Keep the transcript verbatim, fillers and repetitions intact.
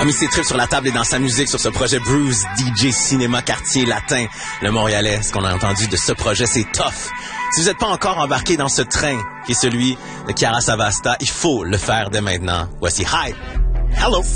a mis ses tripes sur la table et dans sa musique sur ce projet Bruce, D J Cinéma Quartier Latin, le Montréalais. Ce qu'on a entendu de ce projet, c'est tough. Si vous n'êtes pas encore embarqué dans ce train qui est celui de Chiara Savasta, il faut le faire dès maintenant. Voici Hi! Hello!